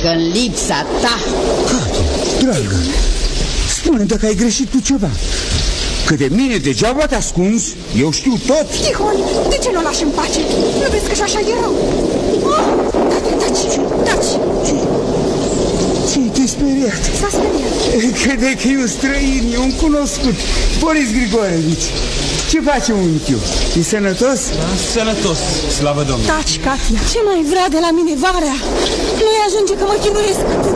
că în lipsa ta... Katia, dragă, spune dacă ai greșit tu ceva. Că de mine degeaba te ascunzi, eu știu tot. Tihon, de ce nu o lași în pace? Nu vezi că și așa e rău? Taci. Ce te-ai speriat? S-a speriat. Crede că e un străin, e un cunoscut, Boris Grigorevici. Ce face unchiul? E sănătos? Da, sănătos, slavă Domnului. Taci, Katia. Ce mai vrea de la mine varea? Nu-i ajunge că mă chinuiesc atât.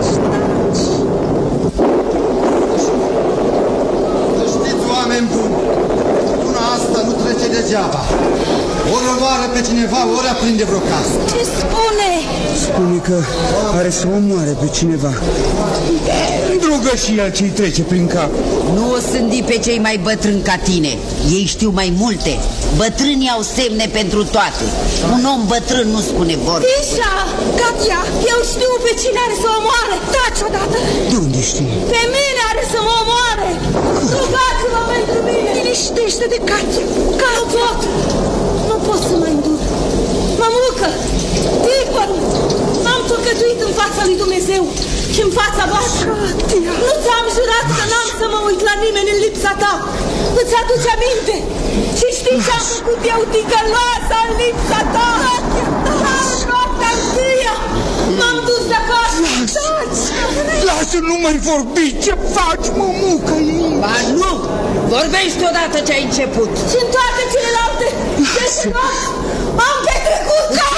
Oameni buni, până asta nu trece degeaba. Ori o omoară pe cineva, ori aprinde vreo casă. Ce spune? Spune că are să omoare pe cineva. Drugă și el ce-i trece prin cap. Nu o sândi pe cei mai bătrâni ca tine. Ei știu mai multe. Bătrânii au semne pentru toate. Un om bătrân nu spune vorbe. Tisha, Katia, eu știu pe cine are să omoare. Taci odată. De unde știi? Pe mine are să mă omoare. Rugați-vă pentru mine. Liniștește-te, Katia. Nu pot. Nu pot să mă îndur. Mămucă, Tihon, m-am păcătuit în fața lui Dumnezeu și în fața voastră. Nu ți-am jurat că n-am să mă uit la nimeni în lipsa ta. Îți aduce aminte? Și știi ce am făcut eu, ticăloasa, în lipsa ta? Noaptea întâia m-am dus de acasă. Lasă, nu mai vorbi. Ce faci, mămucă? Ba nu! Vorbești odată ce ai început. Și în toate celelalte am petrecut ca...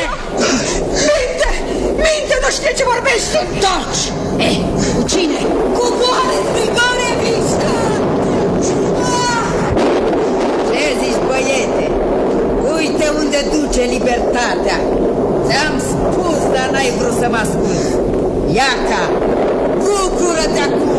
Minte, nu știe ce vorbește. Taci! Cu cine? Cu Boris Grigorevici. Ce zici, băiete? Uite unde duce libertatea. Ți-am spus, dar n-ai vrut să mă asculți. Iaca, bucură-te acum